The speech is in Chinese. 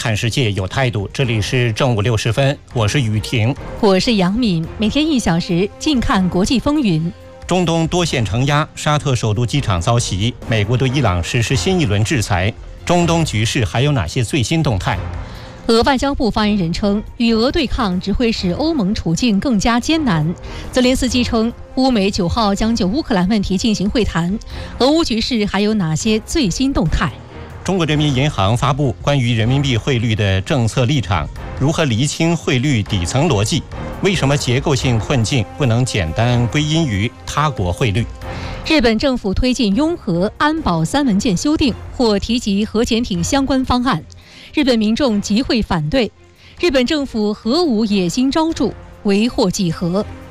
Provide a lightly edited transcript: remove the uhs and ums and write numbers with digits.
看世界有态度。这里是正午60分，我是雨婷， 我是杨敏。每天1小时，近看国际风云。 中东多线承压，沙特首都机场遭袭，美国对伊朗实施新一轮制裁。中东局势还有哪些最新动态？ 俄外交部发言人称，与俄对抗只会使欧盟处境更加艰难。泽连斯基称，乌美9号将就乌克兰问题进行会谈。俄乌局势还有哪些最新动态？ 中国人民银行发布关于人民币汇率的政策立场，如何厘清汇率底层逻辑？为什么结构性困境不能简单归因于他国汇率？ 日本政府推进拥核、安保3文件修订，或提及核潜艇相关方案。日本民众集会反对，日本政府核武野心昭著，为祸即核。